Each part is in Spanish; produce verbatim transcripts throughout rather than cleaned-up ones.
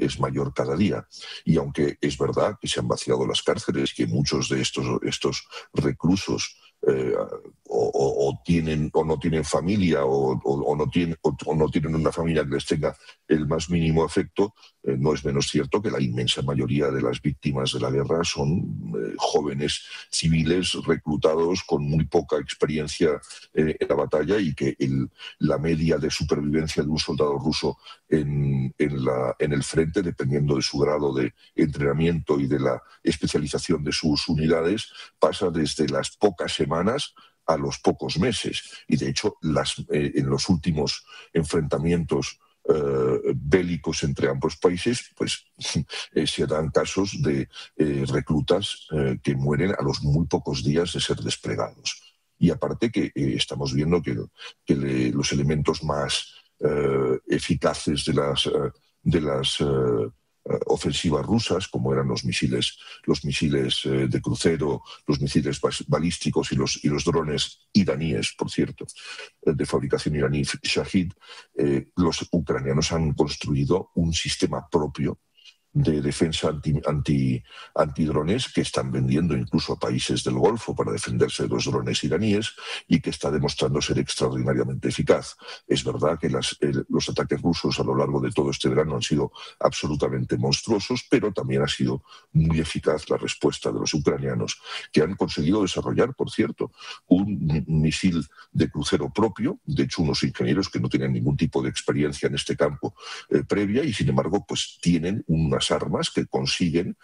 es mayor cada día. Y aunque es verdad que se han vaciado las cárceles, que muchos de estos, estos reclusos eh, o, o, o, tienen, o no tienen familia o, o, o, no tienen, o, o no tienen una familia que les tenga el más mínimo afecto, eh, no es menos cierto que la inmensa mayoría de las víctimas de la guerra son eh, jóvenes civiles reclutados con muy poca experiencia eh, en la batalla, y que el, la media de supervivencia de un soldado ruso en, en, la, en el frente, dependiendo de su grado de entrenamiento y de la especialización de sus unidades, pasa desde las pocas semanas a los pocos meses. Y de hecho, las, eh, en los últimos enfrentamientos eh, bélicos entre ambos países, pues eh, se dan casos de eh, reclutas eh, que mueren a los muy pocos días de ser desplegados. Y aparte que eh, estamos viendo que, que le, los elementos más eh, eficaces de las, eh, de las eh, ofensivas rusas, como eran los misiles, los misiles eh, de crucero, los misiles balísticos y los, y los drones iraníes, por cierto, eh, de fabricación iraní Shahid, eh, los ucranianos han construido un sistema propio de defensa anti, anti, antidrones que están vendiendo incluso a países del Golfo para defenderse de los drones iraníes, y que está demostrando ser extraordinariamente eficaz. Es verdad que las, el, los ataques rusos a lo largo de todo este verano han sido absolutamente monstruosos, pero también ha sido muy eficaz la respuesta de los ucranianos, que han conseguido desarrollar, por cierto, un misil de crucero propio, de hecho unos ingenieros que no tienen ningún tipo de experiencia en este campo eh, previa, y sin embargo pues tienen unas armas que consiguen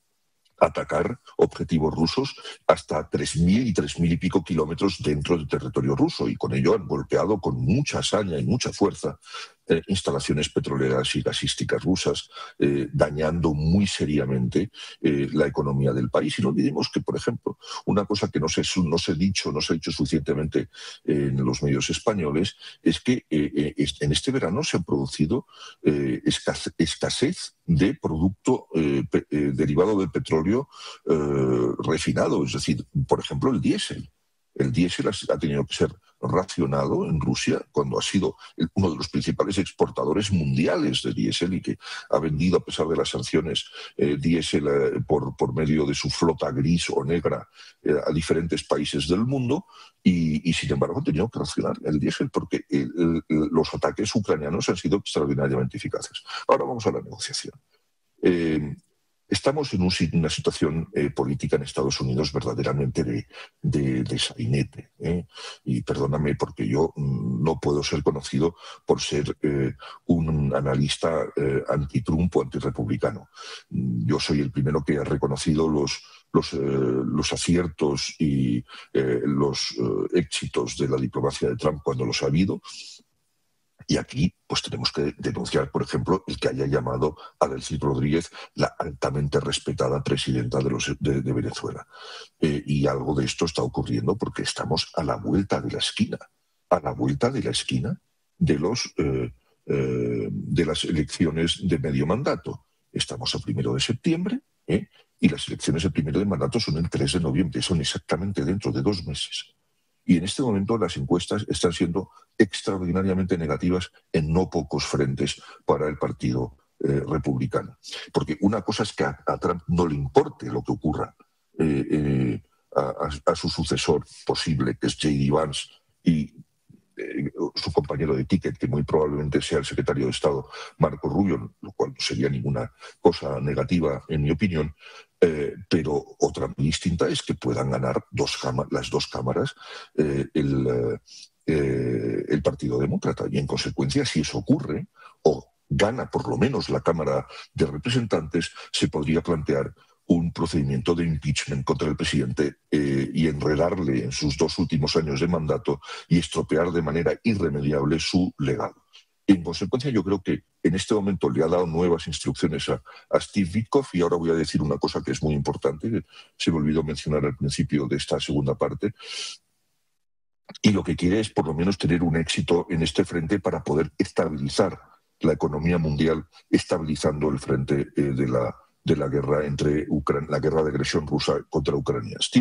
atacar objetivos rusos hasta tres mil y tres mil y pico kilómetros dentro del territorio ruso, y con ello han golpeado con mucha hazaña y mucha fuerza eh, instalaciones petroleras y gasísticas rusas, eh, dañando muy seriamente eh, la economía del país. Y no olvidemos que, por ejemplo, una cosa que no se, no se ha dicho, no se ha dicho suficientemente en los medios españoles, es que eh, en este verano se ha producido eh, escasez, escasez de producto eh, pe, eh, derivado del petróleo eh, refinado, es decir, por ejemplo, el diésel. El diésel ha tenido que ser racionado en Rusia cuando ha sido uno de los principales exportadores mundiales de diésel, y que ha vendido, a pesar de las sanciones, eh, diésel eh, por, por medio de su flota gris o negra eh, a diferentes países del mundo, y, y sin embargo ha tenido que racionar el diésel porque el, el, los ataques ucranianos han sido extraordinariamente eficaces. Ahora vamos a la negociación. Eh, Estamos en un, una situación eh, política en Estados Unidos verdaderamente de, de, de sainete. ¿eh? Y perdóname porque yo mm, no puedo ser conocido por ser eh, un analista eh, anti-Trump o anti-republicano. Yo soy el primero que ha reconocido los, los, eh, los aciertos y eh, los eh, éxitos de la diplomacia de Trump cuando los ha habido. Y aquí pues tenemos que denunciar, por ejemplo, el que haya llamado a Delcy Rodríguez la altamente respetada presidenta de, los, de, de Venezuela. Eh, y algo de esto está ocurriendo porque estamos a la vuelta de la esquina, a la vuelta de la esquina de, los, eh, eh, de las elecciones de medio mandato. Estamos a primero de septiembre ¿eh? y las elecciones de primero de mandato son el tres de noviembre, son exactamente dentro de dos meses. Y en este momento las encuestas están siendo extraordinariamente negativas en no pocos frentes para el Partido eh, Republicano. Porque una cosa es que a, a Trump no le importe lo que ocurra eh, eh, a, a su sucesor posible, que es J D Vance, y eh, su compañero de ticket, que muy probablemente sea el secretario de Estado, Marco Rubio, lo cual no sería ninguna cosa negativa, en mi opinión. Eh, pero otra muy distinta es que puedan ganar dos las dos cámaras eh, el, eh, el Partido Demócrata. Y en consecuencia, si eso ocurre, o gana por lo menos la Cámara de Representantes, se podría plantear un procedimiento de impeachment contra el presidente eh, y enredarle en sus dos últimos años de mandato y estropear de manera irremediable su legado. En consecuencia, yo creo que en este momento le ha dado nuevas instrucciones a, a Steve Witkoff, y ahora voy a decir una cosa que es muy importante, que se me olvidó mencionar al principio de esta segunda parte, y lo que quiere es por lo menos tener un éxito en este frente para poder estabilizar la economía mundial, estabilizando el frente eh, de, la, de la guerra entre Ucrania, la guerra de agresión rusa contra Ucrania. Steve